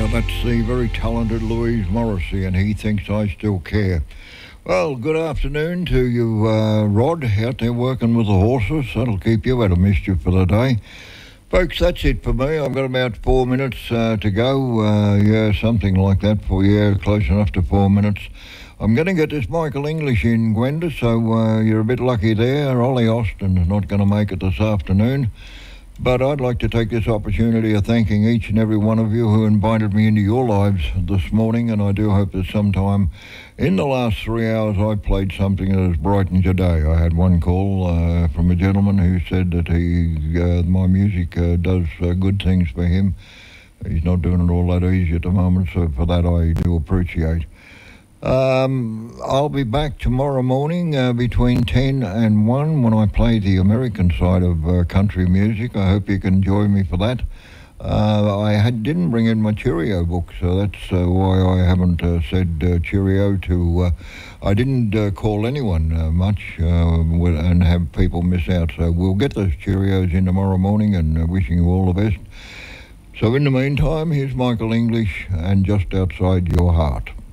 Now that's the very talented Louise Morrissey, and He Thinks I Still Care. Well, good afternoon to you, Rod, out there working with the horses. That'll keep you out of mischief for the day. Folks, that's it for me. I've got about 4 minutes to go. Something like that for you, close enough to 4 minutes. I'm going to get this Michael English in, Gwenda, so you're a bit lucky there. Ollie Austin's not going to make it this afternoon. But I'd like to take this opportunity of thanking each and every one of you who invited me into your lives this morning, and I do hope that sometime in the last 3 hours I've played something that has brightened your day. I had one call from a gentleman who said that my music does good things for him. He's not doing it all that easy at the moment, so for that I do appreciate. I'll be back tomorrow morning between 10 and 1 when I play the American side of country music. I hope you can join me for that. Didn't bring in my Cheerio book, so that's why I haven't said cheerio to... I didn't call anyone much and have people miss out, so we'll get those Cheerios in tomorrow morning, and wishing you all the best. So in the meantime, here's Michael English and Just Outside Your Heart.